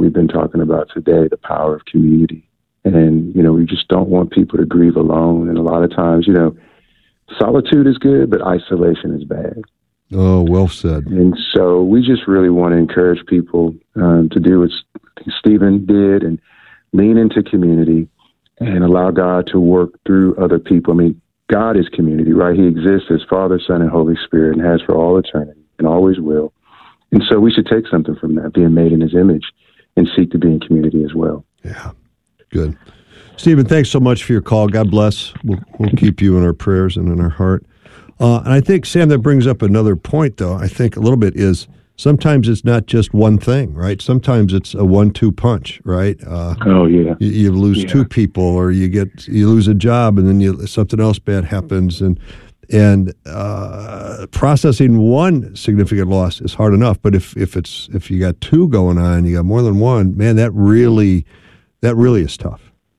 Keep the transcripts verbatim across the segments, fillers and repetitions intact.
we've been talking about today, the power of community. And, you know, we just don't want people to grieve alone. And a lot of times, you know, solitude is good, but isolation is bad. Oh, well said. And so we just really want to encourage people um, to do what Stephen did and lean into community and allow God to work through other people. I mean, God is community, right? He exists as Father, Son, and Holy Spirit and has for all eternity and always will. And so we should take something from that, being made in his image, and seek to be in community as well. Yeah, good. Stephen, thanks so much for your call. God bless. We'll, we'll keep you in our prayers and in our heart. Uh, and I think, Sam, that brings up another point, though, I think a little bit is sometimes it's not just one thing, right? Sometimes it's a one two punch, right? Uh, oh, yeah. You, you lose yeah. two people, or you get you lose a job, and then you, something else bad happens. And and uh, processing one significant loss is hard enough. But if, if it's if you got two going on, you got more than one, man, that really that really is tough.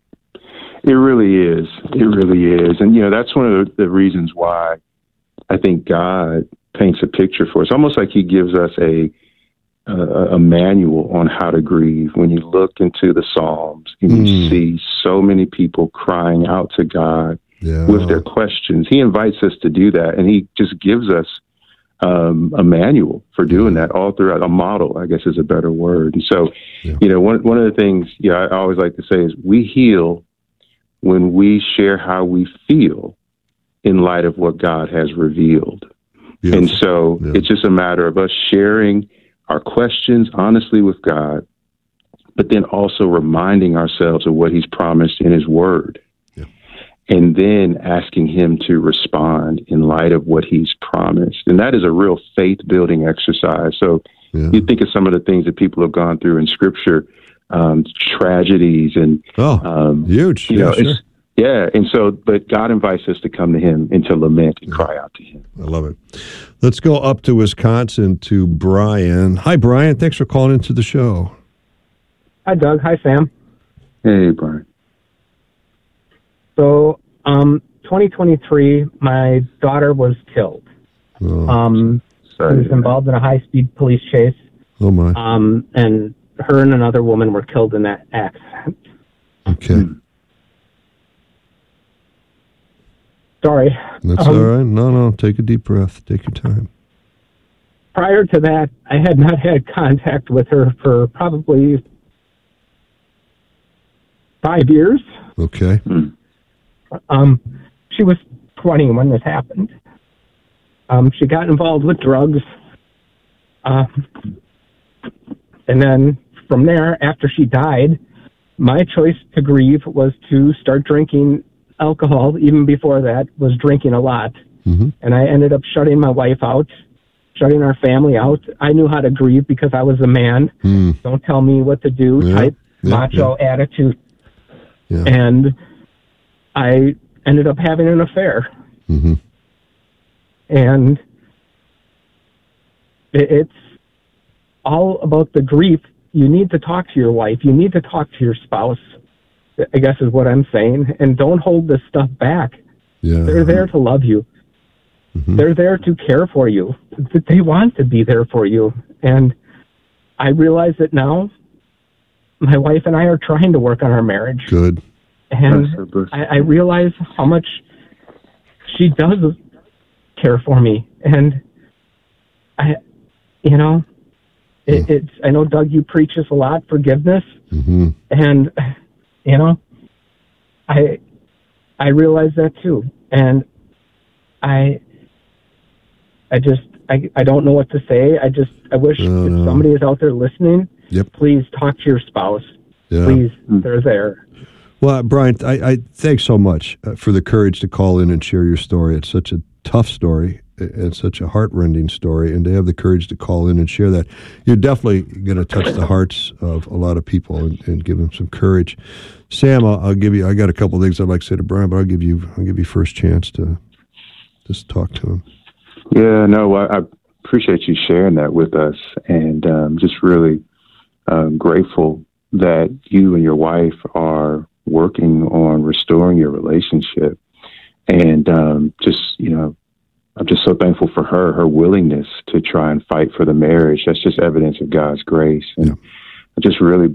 It really is. It really is. And, you know, that's one of the, the reasons why I think God paints a picture for us, almost like he gives us a, a a manual on how to grieve. When you look into the Psalms and mm. you see so many people crying out to God yeah. with their questions, he invites us to do that. And he just gives us um, a manual for doing that all throughout, a model, I guess is a better word. And so, yeah. you know, one, one of the things yeah, I always like to say is we heal when we share how we feel in light of what God has revealed. Yes. And so yeah. it's just a matter of us sharing our questions honestly with God, but then also reminding ourselves of what he's promised in his word. Yeah. And then asking him to respond in light of what he's promised. And that is a real faith-building exercise. So yeah. you think of some of the things that people have gone through in Scripture, um, tragedies and... Oh, um, huge. You yeah, know, sure. it's, Yeah, and so, but God invites us to come to him and to lament and cry out to him. I love it. Let's go up to Wisconsin to Brian. Hi, Brian. Thanks for calling into the show. Hi, Doug. Hi, Sam. Hey, Brian. So, um, twenty twenty-three, my daughter was killed. Oh. Um, Sorry, she was involved in a high-speed police chase. Oh, my. Um, and her and another woman were killed in that accident. Okay. Hmm. Sorry. That's um, all right. No, no. Take a deep breath. Take your time. Prior to that, I had not had contact with her for probably five years. Okay. Hmm. Um, she was twenty when this happened. Um, she got involved with drugs. Uh, and then from there, after she died, my choice to grieve was to start drinking alcohol. Even before that, was drinking a lot. Mm-hmm. And I ended up shutting my wife out, shutting our family out. I knew how to grieve because I was a man. Mm. Don't tell me what to do Yeah. type Yeah. macho Yeah. attitude. Yeah. And I ended up having an affair. Mm-hmm. And it, it's all about the grief. You need to talk to your wife. You need to talk to your spouse, I guess is what I'm saying. And don't hold this stuff back. Yeah. They're there to love you. Mm-hmm. They're there to care for you. They want to be there for you. And I realize that now. My wife and I are trying to work on our marriage. Good. And I, I realize how much she does care for me. And I, you know, it, mm. it's, I know, Doug, you preach this a lot, forgiveness. Mm-hmm. And, you know, I, I realize that too. And I, I just, I, I don't know what to say. I just, I wish no, if no. somebody is out there listening, Yep. please talk to your spouse. Yeah. Please, they're there. Well, Brian, I, I thanks so much uh, for the courage to call in and share your story. It's such a tough story and such a heart-rending story, and to have the courage to call in and share that, you're definitely going to touch the hearts of a lot of people and, and give them some courage. Sam, I'll, I'll give you. I got a couple of things I'd like to say to Brian, but I'll give you. I'll give you first chance to just talk to him. Yeah, no, I, I appreciate you sharing that with us, and um, just really um, grateful that you and your wife are working on restoring your relationship. And um, just, you know, I'm just so thankful for her, her willingness to try and fight for the marriage. That's just evidence of God's grace. And yeah. I just really